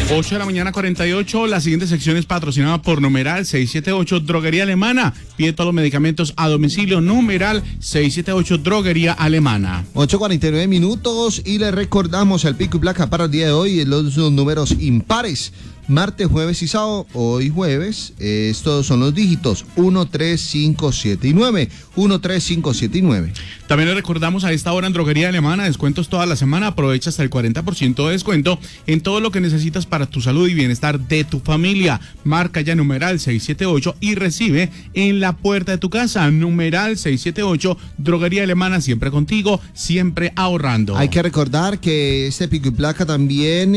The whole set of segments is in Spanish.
8 de la mañana, 48. La siguiente sección es patrocinada por numeral 678 Droguería Alemana. Pide todos los medicamentos a domicilio. Numeral 678 Droguería Alemana. 8:49 minutos y le recordamos el pico y placa para el día de hoy los números impares. Martes, jueves y sábado. Hoy jueves, estos son los dígitos 1, 3, 5, 7 y 9. 1, 3, 5, 7 y 9. También le recordamos a esta hora en Droguería Alemana, descuentos toda la semana. Aprovecha hasta el 40% de descuento en todo lo que necesitas para tu salud y bienestar de tu familia. Marca ya numeral 678 y recibe en la puerta de tu casa. Numeral 678 Droguería Alemana, siempre contigo, siempre ahorrando. Hay que recordar que este pico y placa también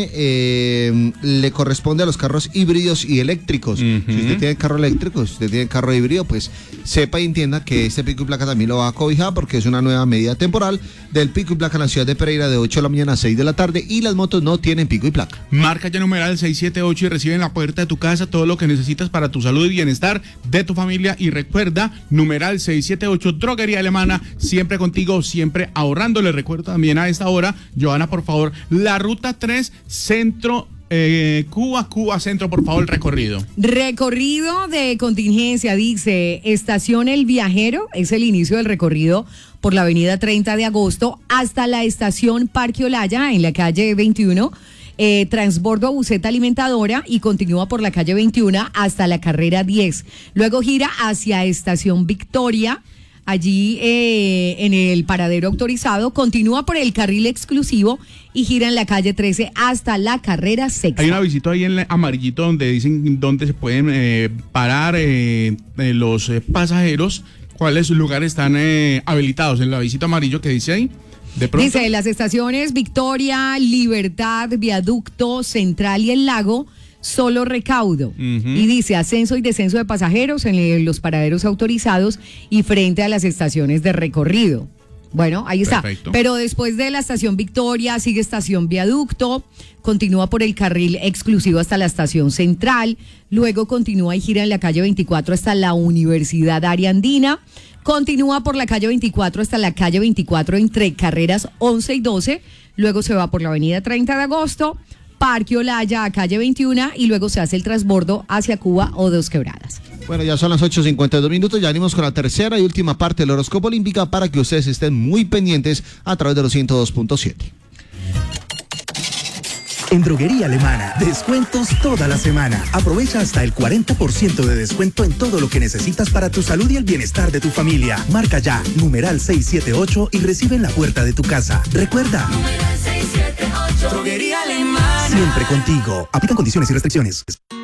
le corresponde a los carros híbridos y eléctricos. Si usted tiene carro eléctrico, si usted tiene carro híbrido, pues sepa y entienda que este pico y placa también lo va a cobijar porque es una nueva medida temporal del pico y placa en la ciudad de Pereira de 8 de la mañana a 6 de la tarde y las motos no tienen pico y placa. Marca ya numeral 678 y recibe en la puerta de tu casa todo lo que necesitas para tu salud y bienestar de tu familia. Y recuerda, numeral 678 Droguería Alemana, siempre contigo, siempre ahorrando. Le recuerdo también a esta hora, Johanna, por favor, la ruta 3 Centro Cuba Centro, por favor, el recorrido. Recorrido de contingencia, dice, estación El Viajero, es el inicio del recorrido por la avenida 30 de agosto hasta la estación Parque Olaya en la calle 21. Transbordo a Buseta Alimentadora y continúa por la calle 21 hasta la carrera 10. Luego gira hacia estación Victoria. Allí en el paradero autorizado, continúa por el carril exclusivo y gira en la calle 13 hasta la carrera sexta. Hay un avisito ahí en el amarillito donde dicen dónde se pueden parar los pasajeros, cuáles lugares están habilitados. En el avisito amarillo que dice ahí. De pronto. Dice las estaciones Victoria, Libertad, Viaducto, Central y El Lago. Solo recaudo. Y dice ascenso y descenso de pasajeros en los paraderos autorizados y frente a las estaciones de recorrido. Bueno, ahí está. Perfecto. Pero después de la estación Victoria sigue estación Viaducto, continúa por el carril exclusivo hasta la estación Central, luego continúa y gira en la calle 24 hasta la Universidad Área Andina, continúa por la calle 24 hasta la calle 24 entre carreras 11 y 12, luego se va por la avenida 30 de agosto, Parque Olaya a calle 21 y luego se hace el transbordo hacia Cuba o Dos Quebradas. Bueno, ya son las 8:52 minutos, ya venimos con la tercera y última parte del horóscopo olímpica para que ustedes estén muy pendientes a través de los 102.7. En Droguería Alemana, descuentos toda la semana. Aprovecha hasta el 40% de descuento en todo lo que necesitas para tu salud y el bienestar de tu familia. Marca ya, numeral 678 y recibe en la puerta de tu casa. Recuerda, numeral 678, Droguería Alemana. Siempre contigo. Aplican condiciones y restricciones.